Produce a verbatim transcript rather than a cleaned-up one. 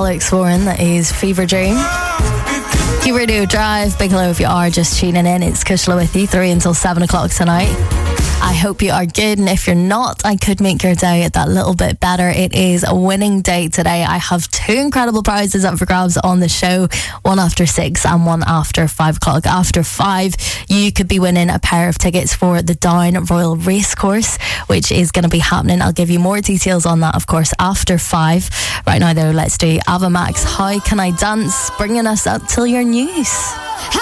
Alex Warren, that is Fever Dream. You Radio Drive, big hello if you are just tuning in. It's Kushla with you, three until seven o'clock tonight. I hope you are good, and if you're not, I could make your day that little bit better. It is a winning day today. I have two incredible prizes up for grabs on the show, one after six and one after five o'clock. After five, you could be winning a pair of tickets for the Down Royal Racecourse, which is going to be happening. I'll give you more details on that, of course, after five. Right now, though, let's do Ava Max, How Can I Dance, bringing us up till your news.